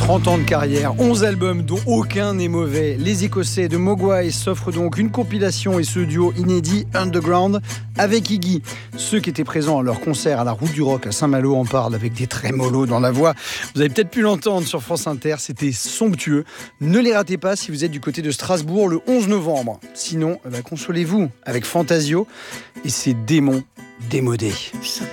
30 ans de carrière, 11 albums dont aucun n'est mauvais. Les Écossais de Mogwai s'offrent donc une compilation et ce duo inédit Underground avec Iggy. Ceux qui étaient présents à leur concert à la Route du Rock à Saint-Malo en parlent avec des trémolos dans la voix. Vous avez peut-être pu l'entendre sur France Inter, c'était somptueux. Ne les ratez pas si vous êtes du côté de Strasbourg le 11 novembre. Sinon, consolez-vous avec Fantasio et ses démons démodés.